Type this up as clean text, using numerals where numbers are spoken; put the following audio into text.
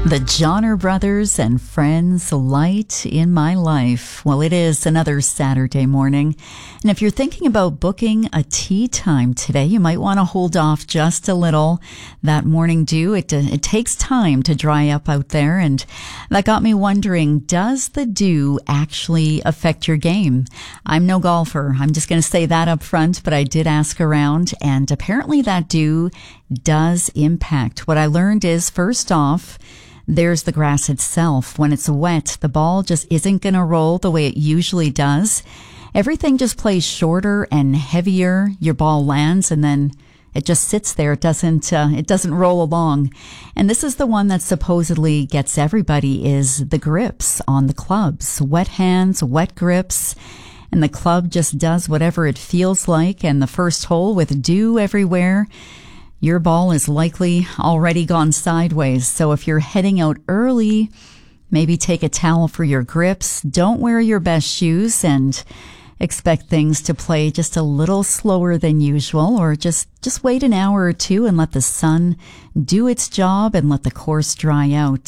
The Johnner Brothers and Friends, Light in My Life. Well, it is another Saturday morning. And if you're thinking about booking a tea time today, you might want to hold off just a little. That morning dew, it takes time to dry up out there. And that got me wondering, does the dew actually affect your game? I'm no golfer. I'm just going to say that up front, but I did ask around, and apparently that dew does impact. What I learned is, first off, there's the grass itself. When it's wet, the ball just isn't going to roll the way it usually does. Everything just plays shorter and heavier. Your ball lands and then it just sits there. It doesn't roll along. And this is the one that supposedly gets everybody, is the grips on the clubs. Wet hands, wet grips. And the club just does whatever it feels like. And the first hole with dew everywhere, your ball is likely already gone sideways. So if you're heading out early, maybe take a towel for your grips. Don't wear your best shoes and expect things to play just a little slower than usual, or just wait an hour or two and let the sun do its job and let the course dry out.